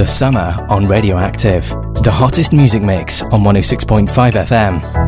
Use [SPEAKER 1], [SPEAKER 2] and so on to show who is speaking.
[SPEAKER 1] The Summer on Radioactive. The hottest music mix on 106.5 FM.